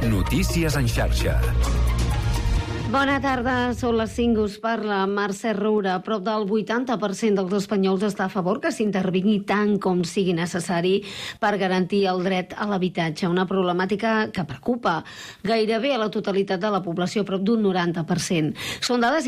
Notícies en xarxa. Bona tarda, són les 5, us parla Mercè Roura. Prop del 80% dels espanyols està a favor que s'intervingui tant com sigui necessari per garantir el dret a l'habitatge, una problemàtica que preocupa gairebé a la totalitat de la població, prop d'un 90%. Són dades